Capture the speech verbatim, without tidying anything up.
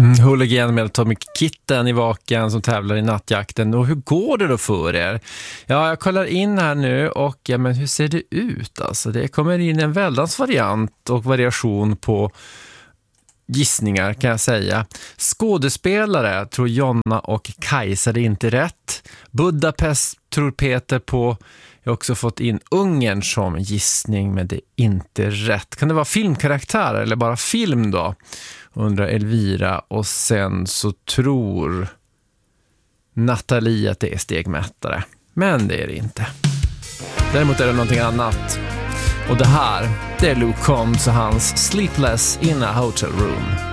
Mm, Hooligan med Tommy Kitten i Vaken som tävlar i nattjakten. Och hur går det då för er? Ja, jag kollar in här nu och ja, men hur ser det ut? Alltså, det kommer in en väldans variant och variation på gissningar kan jag säga. Skådespelare tror Jonna och Kajsa, det är inte rätt. Budapest tror Peter på. Jag har också fått in Ungern som gissning, men det är inte rätt. Kan det vara filmkaraktär eller bara film då? Undrar Elvira. Och sen så tror Nathalie att det är stegmätare. Men det är det inte. Däremot är det någonting annat. Och det här, det är Luke Combs och hans Sleepless in a Hotel Room.